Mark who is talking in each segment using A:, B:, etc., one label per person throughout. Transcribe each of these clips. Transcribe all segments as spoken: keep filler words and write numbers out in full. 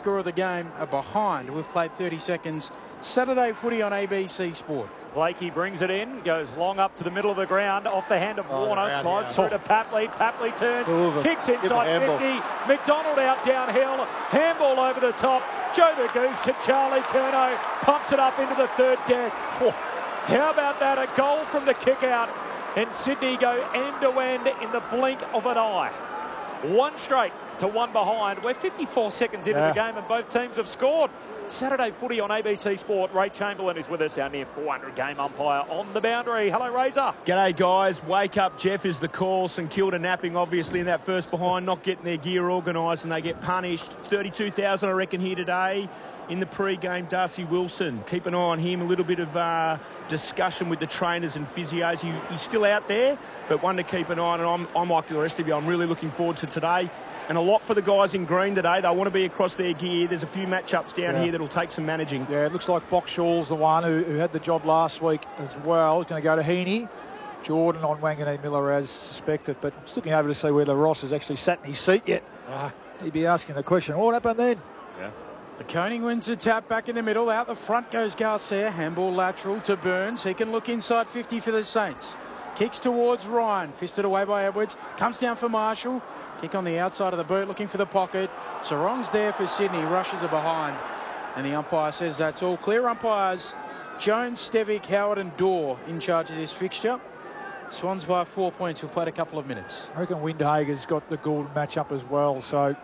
A: score of the game are behind. We've played thirty seconds. Saturday footy on A B C Sport.
B: Blakey brings it in, goes long up to the middle of the ground, off the hand of
C: Oh,
B: Warner,
C: around,
B: slides
C: yeah.
B: through to Papley. Papley turns, kicks
C: Give
B: inside
C: the handball.
B: fifty. McDonald out downhill, handball over the top. Joe the Goose to Charlie Curnow, pumps it up into the third deck. Oh, how about that? A goal from the kick out, and Sydney go end to end in the blink of an eye. One straight to one behind. We're fifty-four seconds into
D: yeah.
B: the game and both teams have scored. Saturday footy on A B C Sport. Ray Chamberlain is with us, our near four hundred game umpire on the boundary. Hello, Razor.
E: G'day, guys. Wake up, Jeff is the call. St Kilda napping, obviously, in that first behind, not getting their gear organised, and they get punished. thirty-two thousand, I reckon, here today. In the pre-game, Darcy Wilson. Keep an eye on him. A little bit of uh, discussion with the trainers and physios. He, he's still out there, but one to keep an eye on. And I'm, I'm like the rest of you. I'm really looking forward to today. And a lot for the guys in green today. They want to be across their gear. There's a few matchups down
D: yeah.
E: here that'll take some managing.
D: Yeah, it looks like Boxshaw's the one who, who had the job last week as well. He's going to go to Heaney. Jordan on Wanganeen Miller as suspected. But just looking over to see whether Ross has actually sat in his seat yet. Uh, he'd be asking the question, what happened then?
B: Yeah.
A: The Koning wins the tap back in the middle. Out the front goes Garcia. Handball lateral to Burns. He can look inside fifty for the Saints. Kicks towards Ryan. Fisted away by Edwards. Comes down for Marshall. Kick on the outside of the boot, looking for the pocket. Sarong's there for Sydney. Rushes are behind. And the umpire says that's all. Clear umpires. Jones, Stevic, Howard and Dorr in charge of this fixture. Swans by four points. We've played a couple of minutes.
D: I reckon Windhager's got the Gould match-up as well. So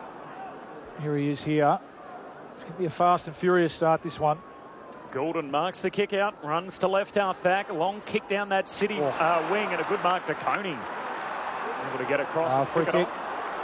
D: here he is here. It's going to be a fast and furious start, this one.
B: Goulden marks the kick out, runs to left half back. Long kick down that City
D: Oh.
B: uh, wing, and a good mark to Koning. Able to get across
D: Uh,
B: and
D: free
B: flick it
D: kick.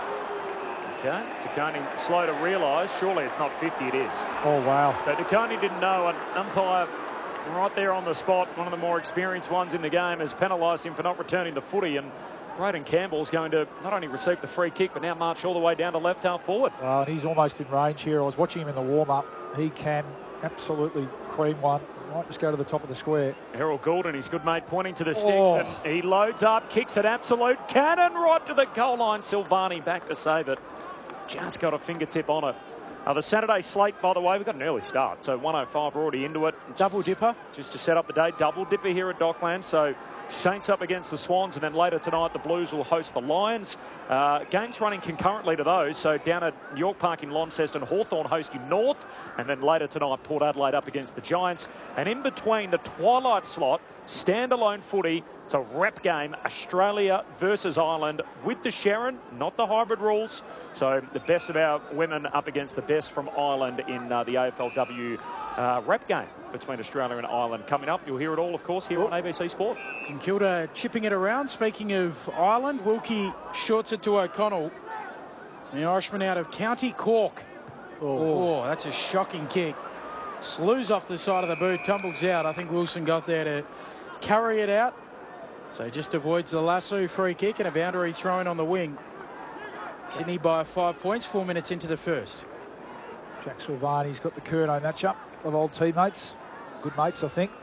B: off. Okay, DeConing slow to realise. Surely it's not fifty, it is.
D: Oh, wow.
B: So DeConing didn't know, and umpire right there on the spot, one of the more experienced ones in the game, has penalised him for not returning the footy. And Braden Campbell's going to not only receive the free kick, but now march all the way down to left half forward.
D: Uh, and he's almost in range here. I was watching him in the warm-up. He can absolutely cream one. Might just go to the top of the square.
B: Harold Goulden, his good mate, pointing to the sticks,
D: Oh.
B: and he loads up, kicks an absolute cannon right to the goal line. Silvani back to save it. Just got a fingertip on it. Uh, the Saturday slate, by the way, we've got an early start, so one oh five are already into it.
A: Double dipper.
B: Just to set up the day, double dipper here at Dockland. So Saints up against the Swans, and then later tonight the Blues will host the Lions. Uh, games running concurrently to those. So down at York Park in Launceston, Hawthorn hosting North, and then later tonight Port Adelaide up against the Giants. And in between the twilight slot, standalone footy. It's a rep game, Australia versus Ireland with the Sharon, not the hybrid rules. So the best of our women up against the best from Ireland in uh, the A F L W uh, rep game between Australia and Ireland coming up. You'll hear it all, of course, here on A B C Sport.
A: St Kilda chipping it around. Speaking of Ireland, Wilkie shorts it to O'Connell. The Irishman out of County Cork. Oh, oh, that's a shocking kick. Slews off the side of the boot, tumbles out. I think Wilson got there to carry it out. So just avoids the lasso free kick and a boundary thrown on the wing. Sydney by five points, four minutes into the first.
D: Jack Silvani's got the Curnow matchup of old teammates. Good mates, I think.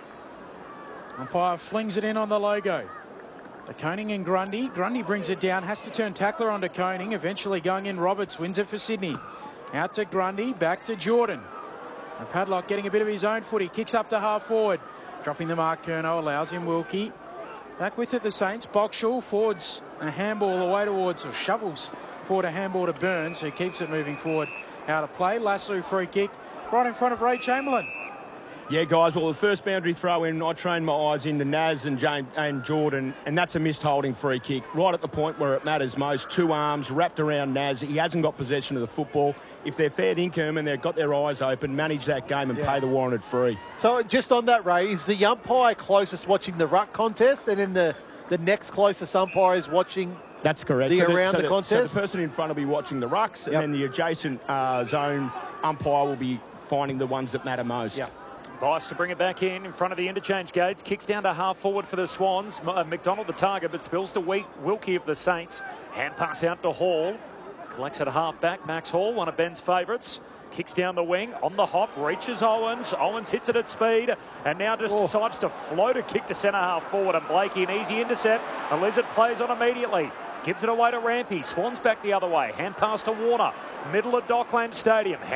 A: Umpire flings it in on the logo. The Koning and Grundy. Grundy brings it down, has to turn tackler onto Koning. Eventually going in, Roberts wins it for Sydney. Out to Grundy, back to Jordan. And Padlock getting a bit of his own footy. Kicks up to half forward. Dropping the mark, Curnow allows him Wilkie. Back with it, the Saints. Boxshall forwards a handball away towards, or shovels forward a handball to Burns, who keeps it moving forward out of play. Lasso free kick right in front of Ray Chamberlain.
E: Yeah, guys, well, the first boundary throw in, I trained my eyes into Naz and James and Jordan, and that's a missed holding free kick. Right at the point where it matters most. Two arms wrapped around Naz. He hasn't got possession of the football. If they're fair income and they've got their eyes open, manage that game and
C: Yeah.
E: pay the warranted free.
C: So just on that, Ray, is the umpire closest watching the ruck contest, and then the, the next closest umpire is watching
E: That's correct.
C: the
E: so
C: around
E: so
C: the contest?
E: So the person in front will be watching the rucks,
C: Yep.
E: and then the adjacent uh, zone umpire will be finding the ones that matter most.
C: Yep.
B: Bice to bring it back in, in front of the interchange gates. Kicks down to half forward for the Swans. M- uh, McDonald the target, but spills to Wil- Wilkie of the Saints. Hand pass out to Hall. Collects at a half back. Max Hall, one of Ben's favourites. Kicks down the wing, on the hop, reaches Owens. Owens hits it at speed, and now just
D: Oh.
B: decides to float a kick to centre half forward. And Blakey, an easy intercept. A Lizard plays on immediately. Gives it away to Rampy. Swans back the other way. Hand pass to Warner. Middle of Dockland Stadium.